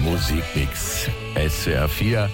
Musikmix. SWR 4,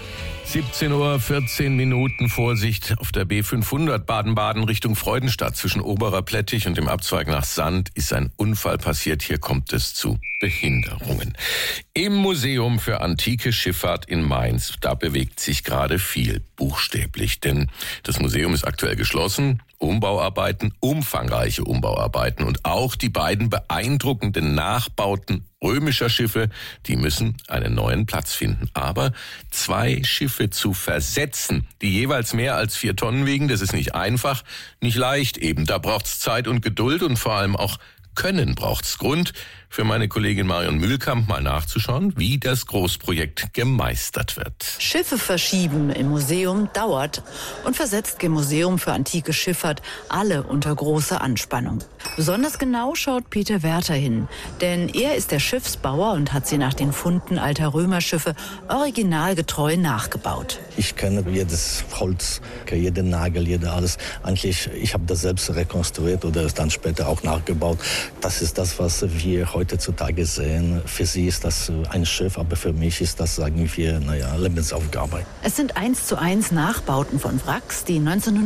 17:14 Uhr, Vorsicht auf der B500 Baden-Baden Richtung Freudenstadt. Zwischen Oberer Plättich und dem Abzweig nach Sand ist ein Unfall passiert. Hier kommt es zu Behinderungen. Im Museum für antike Schifffahrt in Mainz, da bewegt sich gerade viel, buchstäblich. Denn das Museum ist aktuell geschlossen. Umbauarbeiten, umfangreiche Umbauarbeiten und auch die beiden beeindruckenden Nachbauten römischer Schiffe, die müssen einen neuen Platz finden. Aber 2 Schiffe zu versetzen, die jeweils mehr als 4 Tonnen wiegen, das ist nicht einfach, nicht leicht eben. Da braucht's Zeit und Geduld und vor allem auch Können braucht's. Grund für meine Kollegin Marion Mühlkamp mal nachzuschauen, wie das Großprojekt gemeistert wird. Schiffe verschieben im Museum dauert und versetzt dem Museum für antike Schifffahrt alle unter große Anspannung. Besonders genau schaut Peter Werther hin, denn er ist der Schiffsbauer und hat sie nach den Funden alter Römerschiffe originalgetreu nachgebaut. Ich kenne jedes Holz, jeden Nagel, alles. Eigentlich, ich habe das selbst rekonstruiert oder dann später auch nachgebaut. Das ist das, was wir heutzutage sehen. Für sie ist das ein Schiff, aber für mich ist das, sagen wir, Lebensaufgabe. Es sind 1:1 Nachbauten von Wracks, die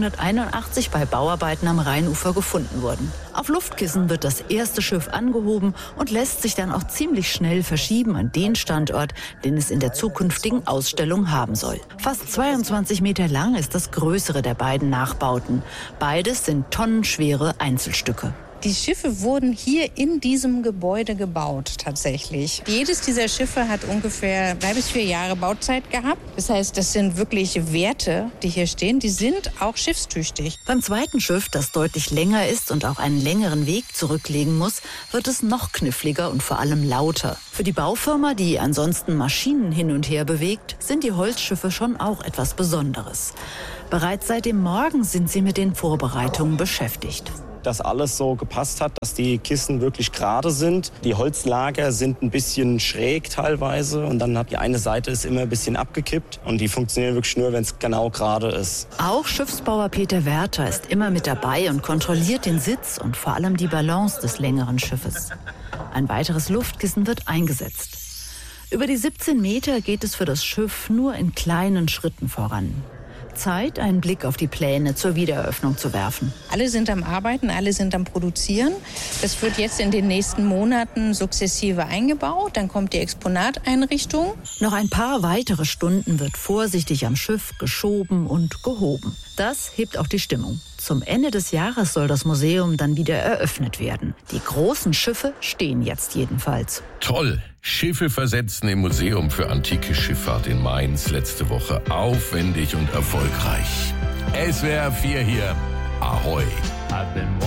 1981 bei Bauarbeiten am Rheinufer gefunden wurden. Auf Luftkissen wird das erste Schiff angehoben und lässt sich dann auch ziemlich schnell verschieben an den Standort, den es in der zukünftigen Ausstellung haben soll. Fast 22 Meter lang ist das größere der beiden Nachbauten. Beides sind tonnenschwere Einzelstücke. Die Schiffe wurden hier in diesem Gebäude gebaut, tatsächlich. Jedes dieser Schiffe hat ungefähr 3 bis 4 Jahre Bauzeit gehabt. Das heißt, das sind wirklich Werte, die hier stehen. Die sind auch schiffstüchtig. Beim zweiten Schiff, das deutlich länger ist und auch einen längeren Weg zurücklegen muss, wird es noch kniffliger und vor allem lauter. Für die Baufirma, die ansonsten Maschinen hin und her bewegt, sind die Holzschiffe schon auch etwas Besonderes. Bereits seit dem Morgen sind sie mit den Vorbereitungen beschäftigt. Dass alles so gepasst hat, dass die Kissen wirklich gerade sind. Die Holzlager sind ein bisschen schräg teilweise und dann hat die eine Seite ist immer ein bisschen abgekippt und die funktionieren wirklich nur, wenn es genau gerade ist. Auch Schiffsbauer Peter Werther ist immer mit dabei und kontrolliert den Sitz und vor allem die Balance des längeren Schiffes. Ein weiteres Luftkissen wird eingesetzt. Über die 17 Meter geht es für das Schiff nur in kleinen Schritten voran. Zeit, einen Blick auf die Pläne zur Wiedereröffnung zu werfen. Alle sind am Arbeiten, alle sind am Produzieren. Das wird jetzt in den nächsten Monaten sukzessive eingebaut. Dann kommt die Exponateinrichtung. Noch ein paar weitere Stunden wird vorsichtig am Schiff geschoben und gehoben. Das hebt auch die Stimmung. Zum Ende des Jahres soll das Museum dann wieder eröffnet werden. Die großen Schiffe stehen jetzt jedenfalls. Toll! Schiffe versetzen im Museum für antike Schifffahrt in Mainz letzte Woche. Aufwendig und erfolgreich. SWR 4 hier. Ahoi!